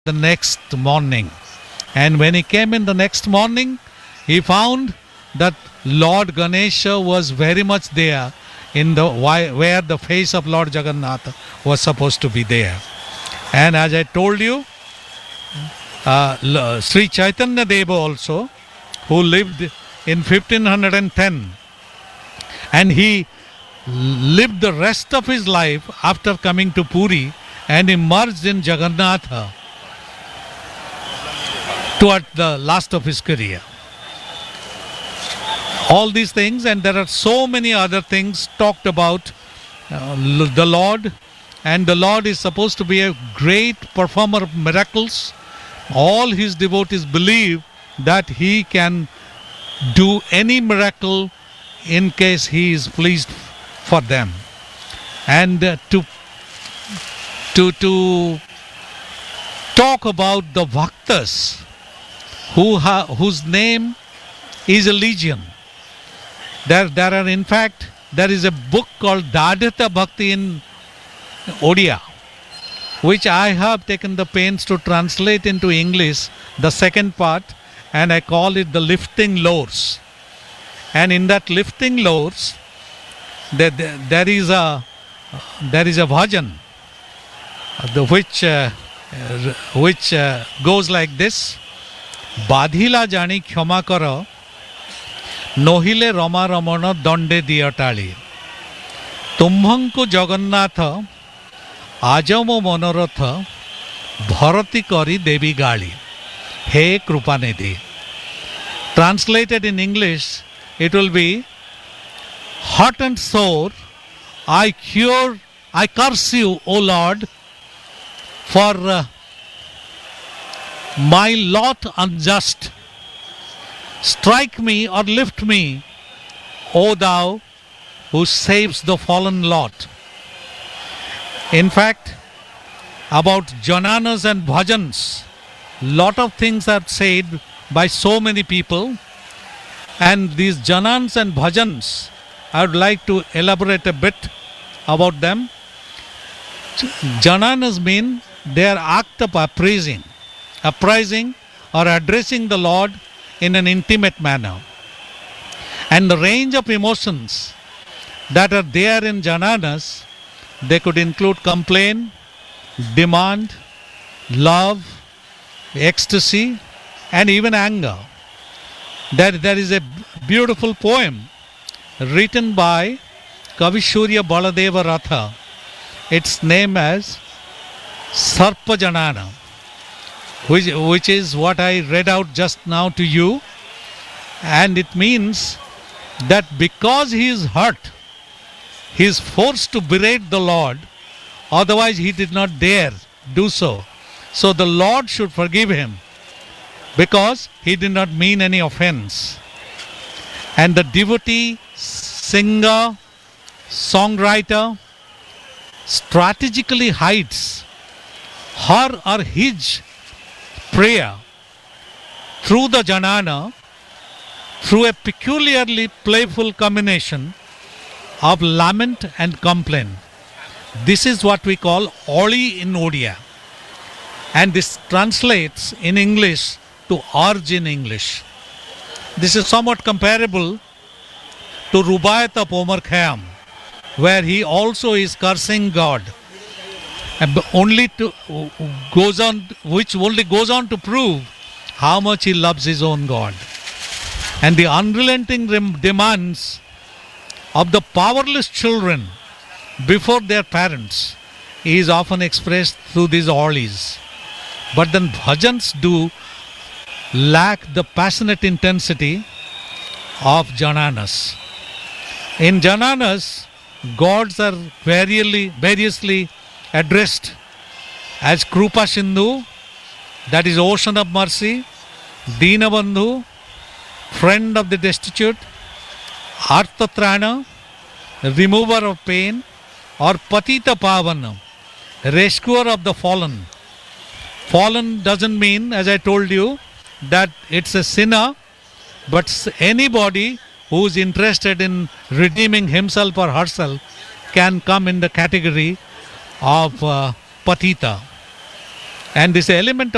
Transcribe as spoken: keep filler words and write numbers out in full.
the next morning. And when he came in the next morning, he found that Lord Ganesha was very much there in the where the face of Lord Jagannath was supposed to be there. And as I told you, uh, Sri Chaitanya Deva also, who lived in fifteen ten, and he lived the rest of his life after coming to Puri and emerged in Jagannatha toward the last of his career. All these things, and there are so many other things talked about uh, the Lord, and the Lord is supposed to be a great performer of miracles. All his devotees believe that he can do any miracle in case he is pleased for them. And uh, to to to talk about the Bhaktas who ha, whose name is a legion. There, there are in fact, there is a book called Dadhita Bhakti in Odia, which I have taken the pains to translate into English, the second part, and I call it the lifting lores. And in that lifting lores, there, there, there is a there is a bhajan, the which uh, which uh, goes like this: Badhila jani khyama kara, nohile rama ramana dande diyatali. Tumbhanku Jagannatha ajamo manoratha bharati kari devi gali. He Krupanidhi. Translated in English, it will be: hot and sore, I cure, I curse you, O Lord, for uh, my lot unjust. Strike me or lift me, O thou who saves the fallen lot. In fact, about jananas and bhajans, lot of things are said by so many people, and these janans and bhajans, I would like to elaborate a bit about them. Jananas mean they are act of appraising, appraising or addressing the Lord in an intimate manner. And the range of emotions that are there in jananas, they could include complaint, demand, love, ecstasy, and even anger. There, there is a beautiful poem written by Kavishurya Baladeva Ratha. Its name as Sarpa Janana, which, which is what I read out just now to you. And it means that because he is hurt, he is forced to berate the Lord, otherwise he did not dare do so. So the Lord should forgive him because he did not mean any offense. And the devotee, singer, songwriter strategically hides her or his prayer through the janana through a peculiarly playful combination of lament and complaint. This is what we call Oli in Odia. And this translates in English to urge in English. This is somewhat comparable to Rubaiyat of Omar Khayyam, where he also is cursing God, and only to goes on, which only goes on to prove how much he loves his own God. And the unrelenting demands of the powerless children before their parents is often expressed through these olis. But then bhajans do lack the passionate intensity of jananas. In jananas, gods are variously, variously addressed as Krupa Sindhu, that is ocean of mercy, Deenabandhu, friend of the destitute, Arthatrana, remover of pain, or Patita Pavana, rescuer of the fallen. Fallen doesn't mean, as I told you, that it's a sinner, but anybody who is interested in redeeming himself or herself can come in the category of uh, Patita. And this element of